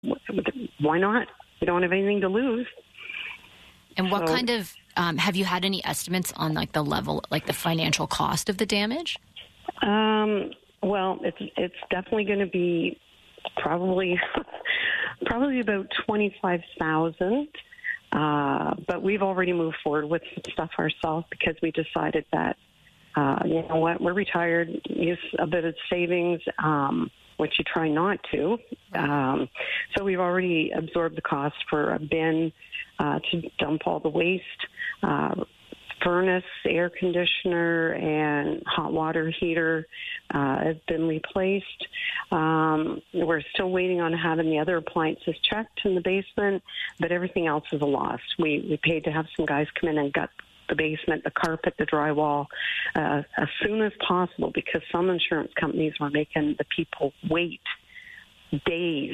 why not? We don't have anything to lose. And what kind of, have you had any estimates on like the level, like the financial cost of the damage? Well, it's definitely going to be probably about $25,000. But we've already moved forward with some stuff ourselves because we decided that, you know what, we're retired, use a bit of savings, which you try not to. So we've already absorbed the cost for a bin to dump all the waste, furnace, air conditioner, and hot water heater has been replaced. We're still waiting on having the other appliances checked in the basement, but everything else is a loss. We paid to have some guys come in and gut the basement, the carpet, the drywall, as soon as possible because some insurance companies were making the people wait days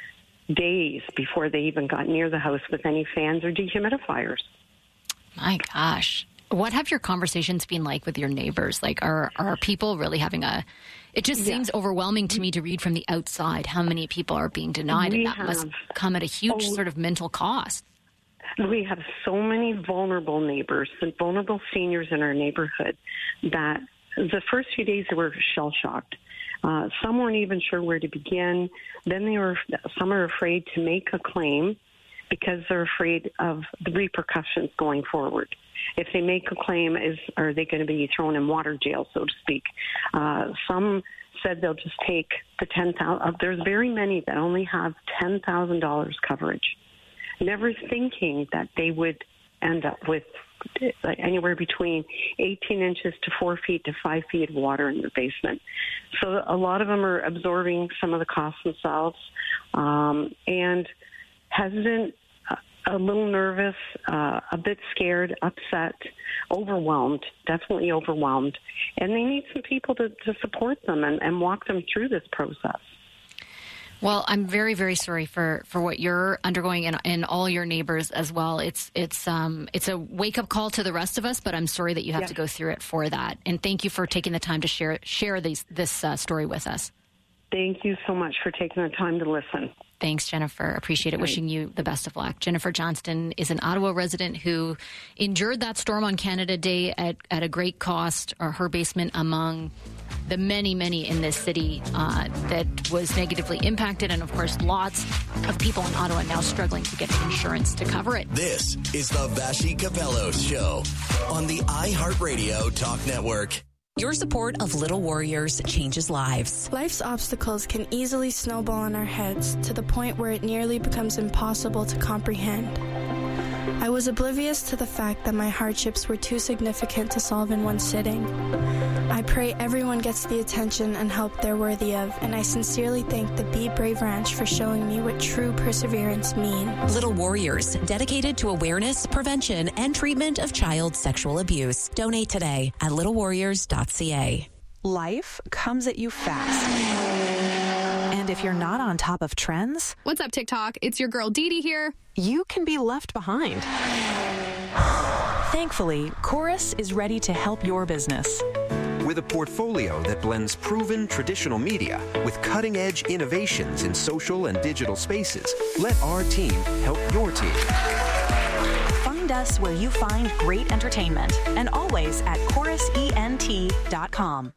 before they even got near the house with any fans or dehumidifiers. My gosh. What have your conversations been like with your neighbors? Like, are people really having it just seems overwhelming to me to read from the outside how many people are being denied, and that must come at a huge sort of mental cost. We have so many vulnerable neighbors and vulnerable seniors in our neighborhood that the first few days they were shell-shocked. Some weren't even sure where to begin. Then some are afraid to make a claim because they're afraid of the repercussions going forward. If they make a claim, are they going to be thrown in water jail, so to speak? Some said they'll just take the $10,000. There's very many that only have $10,000 coverage, never thinking that they would end up with anywhere between 18 inches to 4 feet to 5 feet of water in their basement. So a lot of them are absorbing some of the costs themselves and hesitant, a little nervous, a bit scared, upset, overwhelmed, definitely overwhelmed. And they need some people to support them and walk them through this process. Well, I'm very, very sorry for what you're undergoing and all your neighbors as well. It's a wake-up call to the rest of us, but I'm sorry that you have to go through it for that. And thank you for taking the time to share this story with us. Thank you so much for taking the time to listen. Thanks, Jennifer. Appreciate it. Wishing you the best of luck. Jennifer Johnston is an Ottawa resident who endured that storm on Canada Day at a great cost, or her basement among the many, many in this city that was negatively impacted. And, of course, lots of people in Ottawa now struggling to get insurance to cover it. This is the Vassy Kapelos Show on the iHeartRadio Talk Network. Your support of Little Warriors changes lives. Life's obstacles can easily snowball in our heads to the point where it nearly becomes impossible to comprehend. I was oblivious to the fact that my hardships were too significant to solve in one sitting. I pray everyone gets the attention and help they're worthy of, and I sincerely thank the Be Brave Ranch for showing me what true perseverance means. Little Warriors, dedicated to awareness, prevention, and treatment of child sexual abuse. Donate today at littlewarriors.ca. Life comes at you fast. And if you're not on top of trends... What's up, TikTok? It's your girl Dee Dee here. You can be left behind. Thankfully, Chorus is ready to help your business. With a portfolio that blends proven traditional media with cutting-edge innovations in social and digital spaces, let our team help your team. Find us where you find great entertainment, and always at chorusent.com.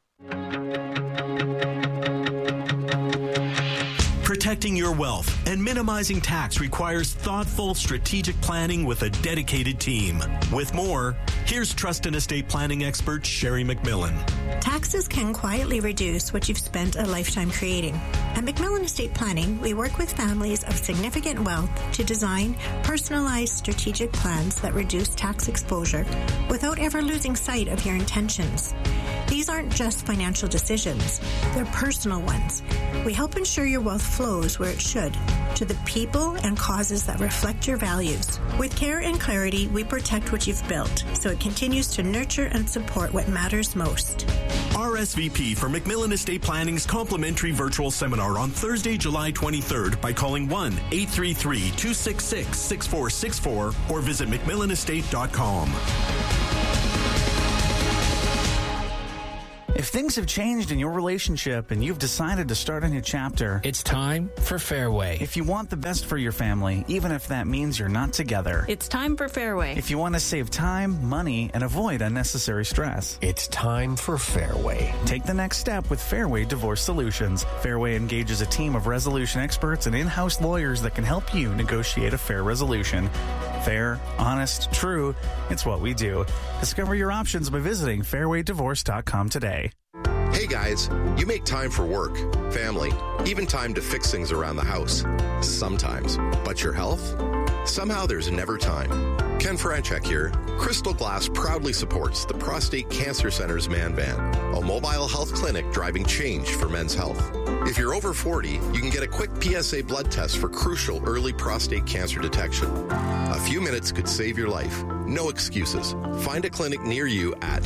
Protecting your wealth and minimizing tax requires thoughtful, strategic planning with a dedicated team. With more, here's trust and estate planning expert Sherry McMillan. Taxes can quietly reduce what you've spent a lifetime creating. At McMillan Estate Planning, we work with families of significant wealth to design personalized strategic plans that reduce tax exposure without ever losing sight of your intentions. These aren't just financial decisions, they're personal ones. We help ensure your wealth flows where it should, to the people and causes that reflect your values. With care and clarity, we protect what you've built, so it continues to nurture and support what matters most. RSVP for McMillan Estate Planning's complimentary virtual seminar on Thursday, July 23rd by calling 1-833-266-6464 or visit McMillanestate.com. If things have changed in your relationship and you've decided to start a new chapter, it's time for Fairway. If you want the best for your family, even if that means you're not together, it's time for Fairway. If you want to save time, money, and avoid unnecessary stress, it's time for Fairway. Take the next step with Fairway Divorce Solutions. Fairway engages a team of resolution experts and in-house lawyers that can help you negotiate a fair resolution. Fair, honest, true, it's what we do. Discover your options by visiting fairwaydivorce.com today. Hey guys, you make time for work, family, even time to fix things around the house. Sometimes. But your health? Somehow there's never time. Ken Franchek here. Crystal Glass proudly supports the Prostate Cancer Center's Man Van, a mobile health clinic driving change for men's health. If you're over 40, you can get a quick PSA blood test for crucial early prostate cancer detection. A few minutes could save your life. No excuses. Find a clinic near you at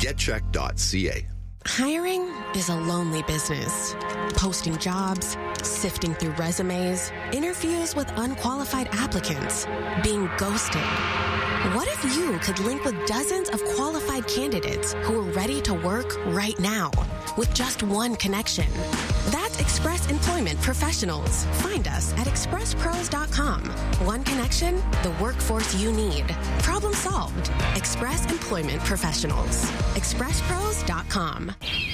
getcheck.ca. Hiring is a lonely business. Posting jobs, sifting through resumes, interviews with unqualified applicants, being ghosted. What if you could link with dozens of qualified candidates who are ready to work right now with just one connection? That's Express Employment Professionals. Find us at expresspros.com. One connection, the workforce you need. Problem solved. Express Employment Professionals. expresspros.com.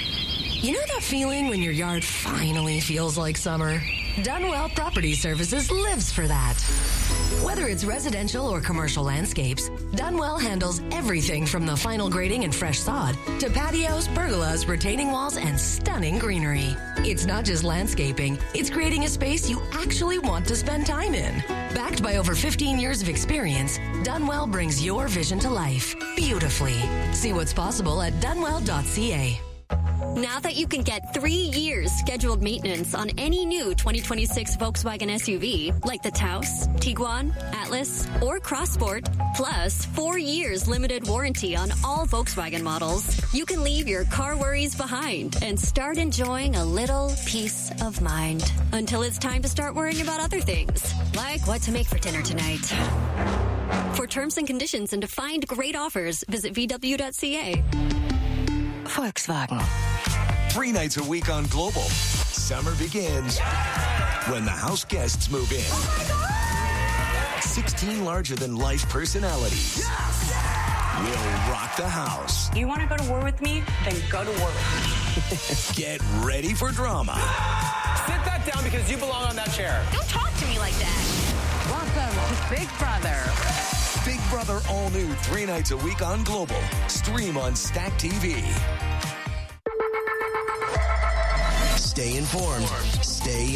You know that feeling when your yard finally feels like summer? Dunwell Property Services lives for that. Whether it's residential or commercial landscapes, Dunwell handles everything from the final grading and fresh sod to patios, pergolas, retaining walls, and stunning greenery. It's not just landscaping, it's creating a space you actually want to spend time in. Backed by over 15 years of experience, Dunwell brings your vision to life beautifully. See what's possible at dunwell.ca. Now that you can get 3 years scheduled maintenance on any new 2026 Volkswagen SUV, like the Taos, Tiguan, Atlas, or Crossport, plus 4 years limited warranty on all Volkswagen models, you can leave your car worries behind and start enjoying a little peace of mind. Until it's time to start worrying about other things, like what to make for dinner tonight. For terms and conditions and to find great offers, visit VW.ca. Volkswagen. 3 nights a week on Global. Summer begins when the house guests move in. 16 larger-than-life personalities will rock the house. You want to go to war with me? Then go to war with me. Get ready for drama. Sit that down because you belong on that chair. Don't talk to me like that. Welcome to Big Brother. Big Brother all new 3 nights a week on Global. Stream on Stack TV. Stay informed. Stay